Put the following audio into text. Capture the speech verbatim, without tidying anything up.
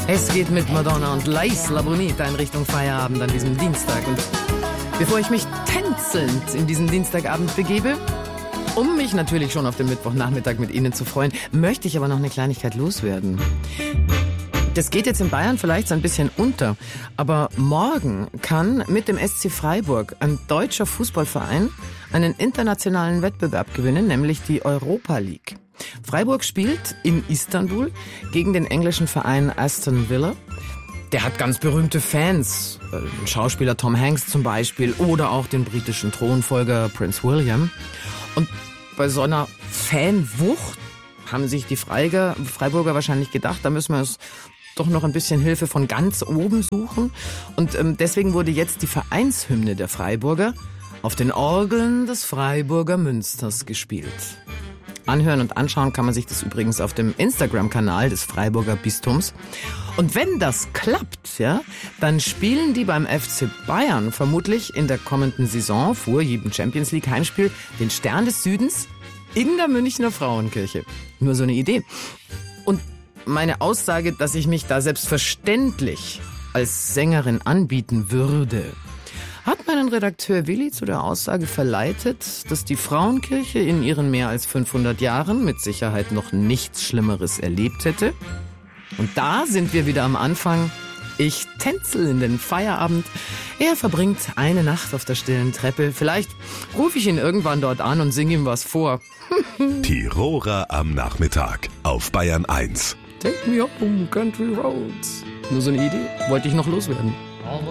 Es geht mit Madonna und L'Isla Bonita in Richtung Feierabend an diesem Dienstag. Und bevor ich mich tänzelnd in diesen Dienstagabend begebe, um mich natürlich schon auf den Mittwochnachmittag mit Ihnen zu freuen, möchte ich aber noch eine Kleinigkeit loswerden. Das geht jetzt in Bayern vielleicht so ein bisschen unter, aber morgen kann mit dem S C Freiburg ein deutscher Fußballverein einen internationalen Wettbewerb gewinnen, nämlich die Europa League. Freiburg spielt in Istanbul gegen den englischen Verein Aston Villa. Der hat ganz berühmte Fans, den Schauspieler Tom Hanks zum Beispiel oder auch den britischen Thronfolger Prince William. Und bei so einer Fanwucht haben sich die Freiger, Freiburger wahrscheinlich gedacht, da müssen wir es doch noch ein bisschen Hilfe von ganz oben suchen. Und ähm, deswegen wurde jetzt die Vereinshymne der Freiburger auf den Orgeln des Freiburger Münsters gespielt. Anhören und anschauen kann man sich das übrigens auf dem Instagram-Kanal des Freiburger Bistums. Und wenn das klappt, ja, dann spielen die beim F C Bayern vermutlich in der kommenden Saison vor jedem Champions League Heimspiel den Stern des Südens in der Münchner Frauenkirche. Nur so eine Idee. Und meine Aussage, dass ich mich da selbstverständlich als Sängerin anbieten würde, hat meinen Redakteur Willi zu der Aussage verleitet, dass die Frauenkirche in ihren mehr als fünfhundert Jahren mit Sicherheit noch nichts Schlimmeres erlebt hätte. Und da sind wir wieder am Anfang. Ich tänzel in den Feierabend. Er verbringt eine Nacht auf der stillen Treppe. Vielleicht rufe ich ihn irgendwann dort an und singe ihm was vor. Tiroler am Nachmittag auf Bayern eins. Take me home, country roads. Nur so eine Idee, wollte ich noch loswerden.